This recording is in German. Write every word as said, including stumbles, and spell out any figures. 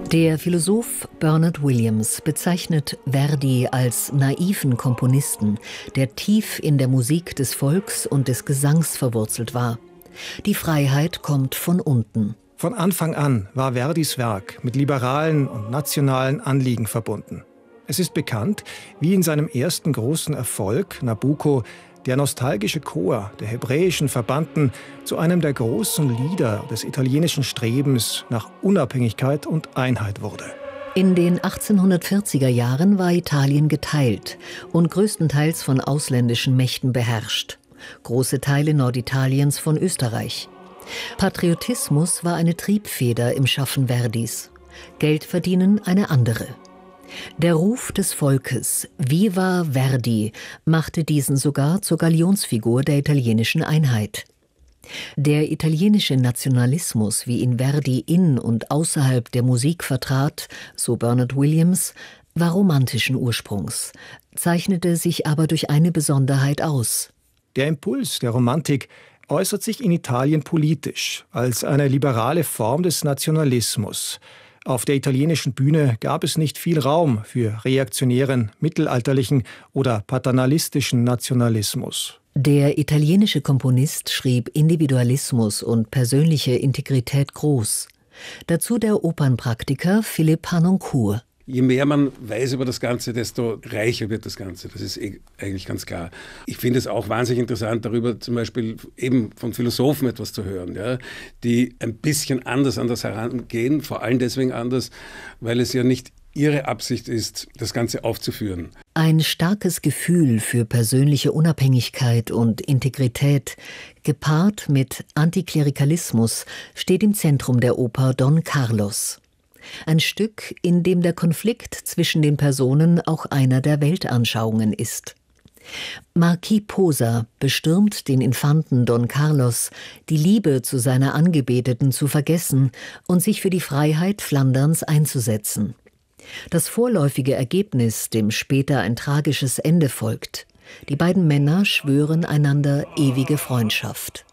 Der Philosoph Bernard Williams bezeichnet Verdi als naiven Komponisten, der tief in der Musik des Volks und des Gesangs verwurzelt war. Die Freiheit kommt von unten. Von Anfang an war Verdis Werk mit liberalen und nationalen Anliegen verbunden. Es ist bekannt, wie in seinem ersten großen Erfolg, Nabucco, der nostalgische Chor der hebräischen Verbannten zu einem der großen Lieder des italienischen Strebens nach Unabhängigkeit und Einheit wurde. In den achtzehnhundertvierziger Jahren war Italien geteilt und größtenteils von ausländischen Mächten beherrscht. Große Teile Norditaliens von Österreich. Patriotismus war eine Triebfeder im Schaffen Verdis, Geldverdienen eine andere. Der Ruf des Volkes, Viva Verdi, machte diesen sogar zur Galionsfigur der italienischen Einheit. Der italienische Nationalismus, wie ihn Verdi in und außerhalb der Musik vertrat, so Bernard Williams, war romantischen Ursprungs, zeichnete sich aber durch eine Besonderheit aus. Der Impuls der Romantik äußert sich in Italien politisch, als eine liberale Form des Nationalismus. Auf der italienischen Bühne gab es nicht viel Raum für reaktionären, mittelalterlichen oder paternalistischen Nationalismus. Der italienische Komponist schrieb Individualismus und persönliche Integrität groß. Dazu der Opernpraktiker Philippe Harnoncourt. Je mehr man weiß über das Ganze, desto reicher wird das Ganze. Das ist eigentlich ganz klar. Ich finde es auch wahnsinnig interessant, darüber zum Beispiel eben von Philosophen etwas zu hören, ja, die ein bisschen anders an das herangehen, vor allem deswegen anders, weil es ja nicht ihre Absicht ist, das Ganze aufzuführen. Ein starkes Gefühl für persönliche Unabhängigkeit und Integrität, gepaart mit Antiklerikalismus, steht im Zentrum der Oper Don Carlos. Ein Stück, in dem der Konflikt zwischen den Personen auch einer der Weltanschauungen ist. Marquis Posa bestürmt den Infanten Don Carlos, die Liebe zu seiner Angebeteten zu vergessen und sich für die Freiheit Flanderns einzusetzen. Das vorläufige Ergebnis, dem später ein tragisches Ende folgt. Die beiden Männer schwören einander ewige Freundschaft.